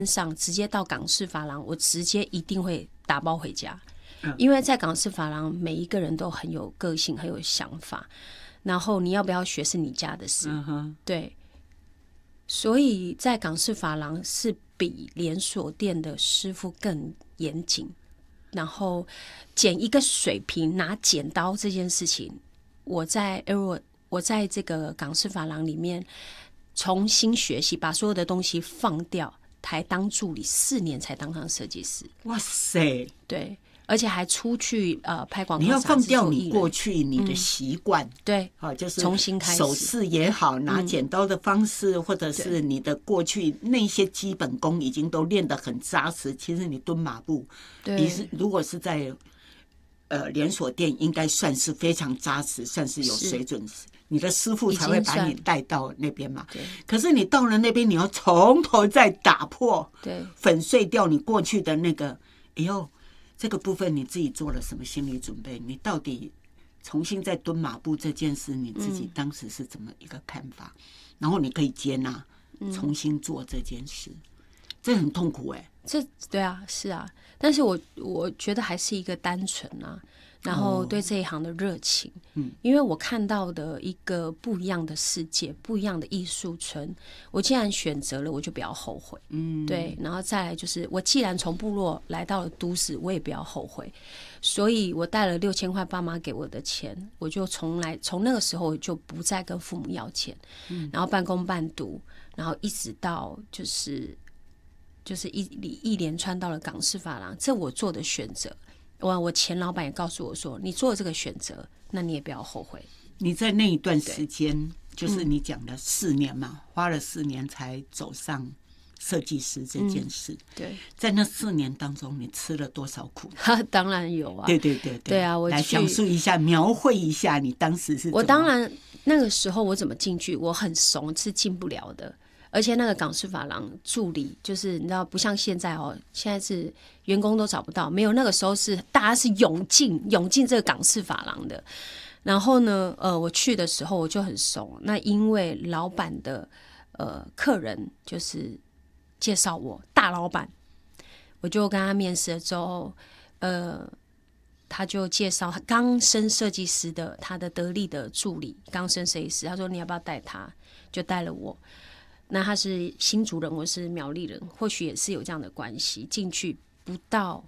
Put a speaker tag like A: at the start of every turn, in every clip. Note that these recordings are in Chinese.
A: 上直接到港式发廊，我直接一定会打包回家，因为在港式发廊每一个人都很有个性，很有想法，然后你要不要学是你家的事，对，所以在港式发廊是比连锁店的师傅更严谨，然后剪一个水平拿剪刀这件事情，我在这个港式发廊里面重新学习，把所有的东西放掉，才当助理4年才当上设计师。
B: 哇塞！
A: 对，而且还出去拍广告。
B: 你要放掉你过去你的习惯，
A: 对，
B: 就是
A: 重新开始，
B: 手势也好，拿剪刀的方式，或者是你的过去那些基本功已经都练得很扎实。其实你蹲马步，如果是在连锁店，应该算是非常扎实，算是有水准。你的师傅才会把你带到那边嘛。可是你到了那边，你要从头再打破，粉碎掉你过去的那个。哎呦，这个部分你自己做了什么心理准备？你到底重新再蹲马步这件事，你自己当时是怎么一个看法？然后你可以接纳重新做这件事，这很痛苦
A: 对啊，是啊，但是我觉得还是一个单纯啊。然后对这一行的热情，因为我看到的一个不一样的世界，不一样的艺术村，我既然选择了，我就不要后悔，对，然后再来就是我既然从部落来到了都市，我也不要后悔，所以我带了6000块爸妈给我的钱，我就从那个时候就不再跟父母要钱，然后半工半读，然后一直到就是一连串到了港式发廊，这我做的选择。我前老板也告诉我说，你做这个选择，那你也不要后悔。
B: 你在那一段时间，就是你讲的4年嘛，花了4年才走上设计师这件事。
A: 对，
B: 在那4年当中，你吃了多少苦？
A: 当然有啊。
B: 对
A: 啊，我
B: 来讲述一下，描绘一下你当时是怎么。
A: 我当然那个时候我怎么进去，我很怂，是进不了的。而且那个港式发廊助理，就是你知道，不像现在现在是员工都找不到，没有那个时候是大家是涌进这个港式发廊的。然后呢，我去的时候我就很怂，那因为老板的客人就是介绍我大老板，我就跟他面试了之后，他就介绍刚升设计师的他的得力的助理，刚升设计师，他说你要不要带他，就带了我。那他是新竹人，我是苗栗人，或许也是有这样的关系。进去不到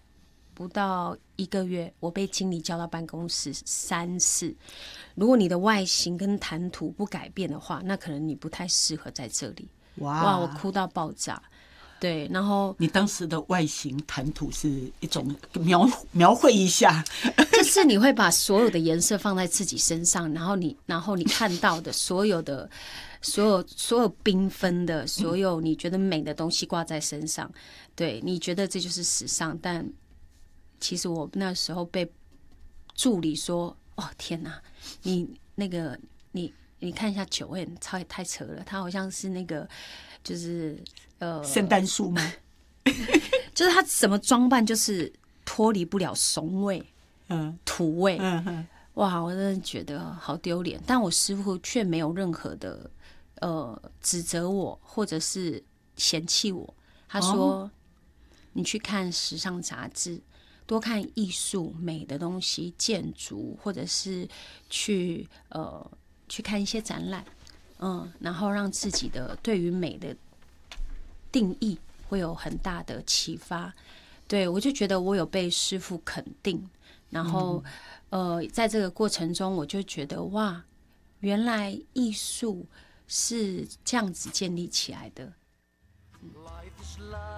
A: 1个月，我被经理叫到办公室3次。如果你的外形跟谈吐不改变的话，那可能你不太适合在这里。哇，我哭到爆炸。对，然后
B: 你当时的外形谈吐是一种描绘一下，
A: 就是你会把所有的颜色放在自己身上，然后你看到的所有缤纷的，所有你觉得美的东西挂在身上，对，你觉得这就是时尚，但其实我那时候被助理说：“哦天哪，你那个你看一下9N，太扯了，他好像是那个就是
B: 圣诞树吗？
A: 就是他怎么装扮就是脱离不了怂味，土味，哇，我真的觉得好丢脸。但我师傅却没有任何的指责我或者是嫌弃我，他说：“你去看时尚杂志，多看艺术美的东西，建筑，或者是去看一些展览，然后让自己的对于美的定义会有很大的启发。”对，我就觉得我有被师傅肯定，然后在这个过程中，我就觉得哇，原来艺术是这样子建立起来的。
C: Life is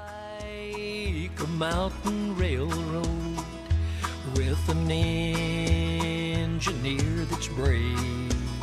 C: like a mountain railroad with an engineer that's brave.